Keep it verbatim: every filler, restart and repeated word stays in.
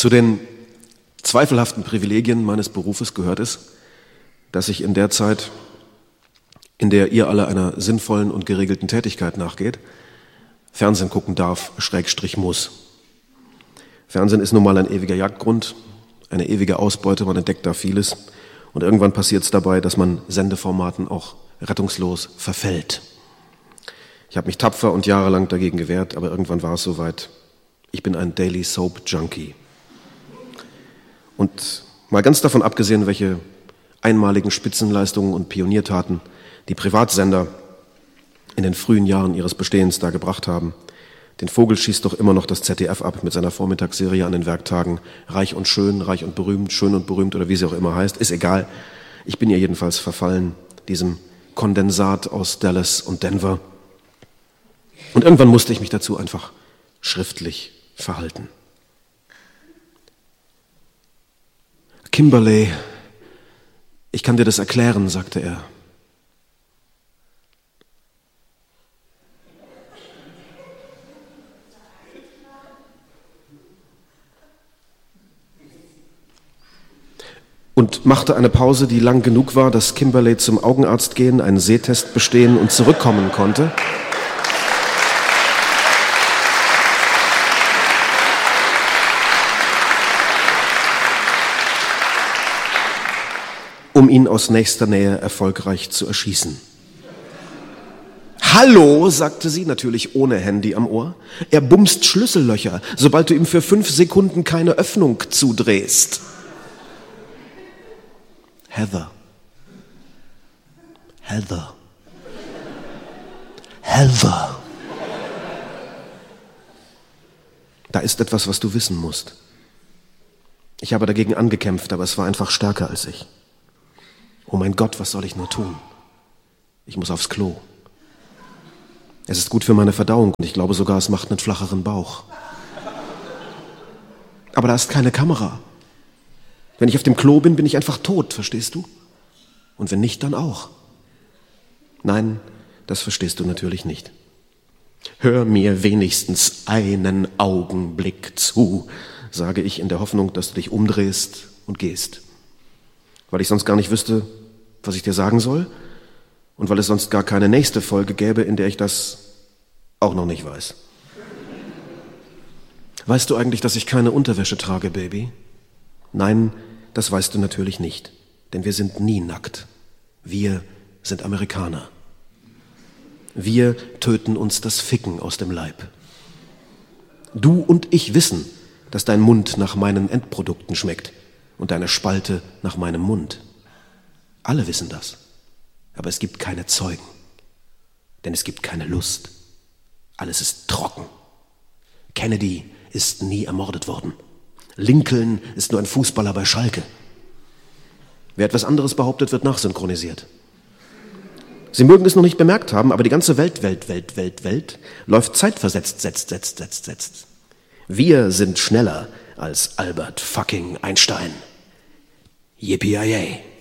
Zu den zweifelhaften Privilegien meines Berufes gehört es, dass ich in der Zeit, in der ihr alle einer sinnvollen und geregelten Tätigkeit nachgeht, Fernsehen gucken darf, Schrägstrich muss. Fernsehen ist nun mal ein ewiger Jagdgrund, eine ewige Ausbeute, man entdeckt da vieles und irgendwann passiert es dabei, dass man Sendeformaten auch rettungslos verfällt. Ich habe mich tapfer und jahrelang dagegen gewehrt, aber irgendwann war es soweit. Ich bin ein Daily Soap Junkie. Und mal ganz davon abgesehen, welche einmaligen Spitzenleistungen und Pioniertaten die Privatsender in den frühen Jahren ihres Bestehens da gebracht haben. Den Vogel schießt doch immer noch das Z D F ab mit seiner Vormittagsserie an den Werktagen. Reich und schön, reich und berühmt, schön und berühmt oder wie sie auch immer heißt, ist egal. Ich bin ihr jedenfalls verfallen, diesem Kondensat aus Dallas und Denver. Und irgendwann musste ich mich dazu einfach schriftlich verhalten. Kimberley, ich kann dir das erklären, sagte er. Und machte eine Pause, die lang genug war, dass Kimberley zum Augenarzt gehen, einen Sehtest bestehen und zurückkommen konnte. Um ihn aus nächster Nähe erfolgreich zu erschießen. Hallo, sagte sie, natürlich ohne Handy am Ohr. Er bumst Schlüssellöcher, sobald du ihm für fünf Sekunden keine Öffnung zudrehst. Heather. Heather. Heather. Da ist etwas, was du wissen musst. Ich habe dagegen angekämpft, aber es war einfach stärker als ich. Oh mein Gott, was soll ich nur tun? Ich muss aufs Klo. Es ist gut für meine Verdauung und ich glaube sogar, es macht einen flacheren Bauch. Aber da ist keine Kamera. Wenn ich auf dem Klo bin, bin ich einfach tot, verstehst du? Und wenn nicht, dann auch. Nein, das verstehst du natürlich nicht. Hör mir wenigstens einen Augenblick zu, sage ich in der Hoffnung, dass du dich umdrehst und gehst. Weil ich sonst gar nicht wüsste, was ich dir sagen soll und weil es sonst gar keine nächste Folge gäbe, in der ich das auch noch nicht weiß. Weißt du eigentlich, dass ich keine Unterwäsche trage, Baby? Nein, das weißt du natürlich nicht, denn wir sind nie nackt. Wir sind Amerikaner. Wir töten uns das Ficken aus dem Leib. Du und ich wissen, dass dein Mund nach meinen Endprodukten schmeckt und deine Spalte nach meinem Mund. Alle wissen das, aber es gibt keine Zeugen, denn es gibt keine Lust. Alles ist trocken. Kennedy ist nie ermordet worden. Lincoln ist nur ein Fußballer bei Schalke. Wer etwas anderes behauptet, wird nachsynchronisiert. Sie mögen es noch nicht bemerkt haben, aber die ganze Welt, Welt, Welt, Welt, Welt läuft zeitversetzt, setzt, setzt, setzt, setzt. Wir sind schneller als Albert fucking Einstein. Yippie-yay.